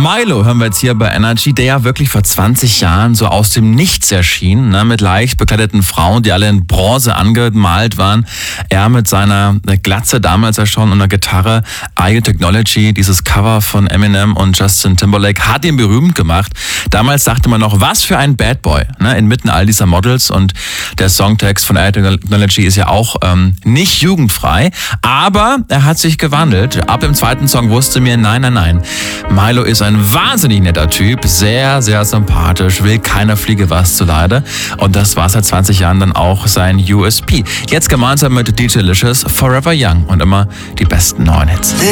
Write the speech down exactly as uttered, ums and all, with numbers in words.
Milo hören wir jetzt hier bei Energy, der ja wirklich vor zwanzig Jahren so aus dem Nichts erschien, ne, mit leicht bekleideten Frauen, die alle in Bronze angemalt waren. Er mit seiner Glatze damals ja schon und einer Gitarre, I U Technology, dieses Cover von Eminem und Justin Timberlake, hat ihn berühmt gemacht. Damals dachte man noch, was für ein Bad Boy, ne, inmitten all dieser Models, und der Songtext von I U Technology ist ja auch ähm, nicht jugendfrei, aber er hat sich gewandelt. Ab dem zweiten Song wusste mir, nein, nein, nein, Milo ist ein wahnsinnig netter Typ, sehr, sehr sympathisch, will keiner Fliege was zuleide, und das war seit zwanzig Jahren dann auch sein U S P. Jetzt gemeinsam mit D J Licious, Forever Young, und immer die besten neuen Hits.